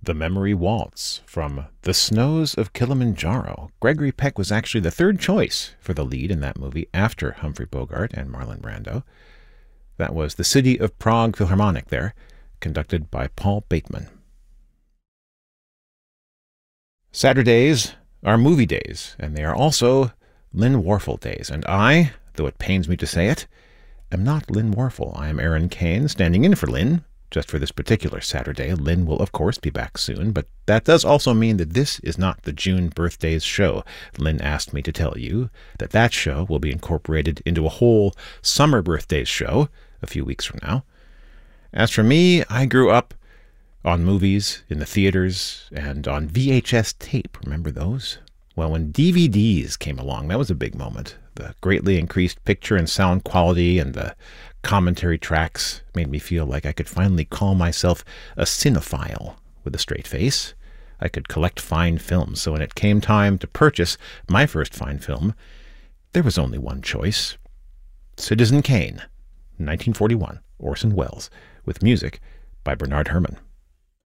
The Memory Waltz from The Snows of Kilimanjaro. Gregory Peck was actually the third choice for the lead in that movie after Humphrey Bogart and Marlon Brando. That was the City of Prague Philharmonic there, conducted by Paul Bateman. Saturdays are movie days, and they are also Lynn Warfel days. And I, though it pains me to say it, am not Lynn Warfel. I am Aaron Kane, standing in for Lynn. Just for this particular Saturday. Lynn will, of course, be back soon, but that does also mean that this is not the June birthdays show. Lynn asked me to tell you that that show will be incorporated into a whole summer birthdays show a few weeks from now. As for me, I grew up on movies in the theaters and on VHS tape. Remember those? Well, when DVDs came along, that was a big moment. The greatly increased picture and sound quality and the commentary tracks made me feel like I could finally call myself a cinephile with a straight face. I could collect fine films, so when it came time to purchase my first fine film, there was only one choice. Citizen Kane, 1941, Orson Welles, with music by Bernard Herrmann.